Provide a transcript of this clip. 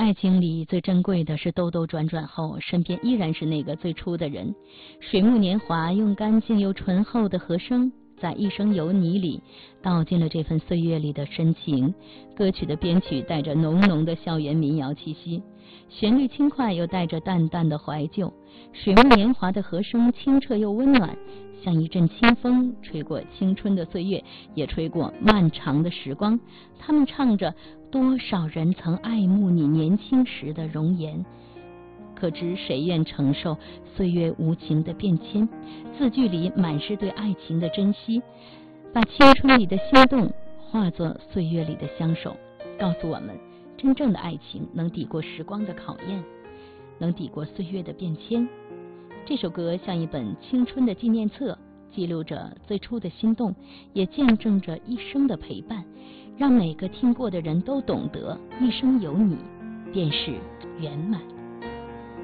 爱情里最珍贵的是兜兜转转后，身边依然是那个最初的人。水木年华用干净又醇厚的和声，在一生有你里道尽了这份岁月里的深情。歌曲的编曲带着浓浓的校园民谣气息，旋律轻快又带着淡淡的怀旧。水木年华的和声清澈又温暖，像一阵清风，吹过青春的岁月，也吹过漫长的时光。他们唱着多少人曾爱慕你年轻时的容颜，可知谁愿承受岁月无情的变迁。字句里满是对爱情的珍惜，把青春里的心动化作岁月里的相守，告诉我们真正的爱情能抵过时光的考验，能抵过岁月的变迁。这首歌像一本青春的纪念册，记录着最初的心动，也见证着一生的陪伴，让每个听过的人都懂得一生有你便是圆满。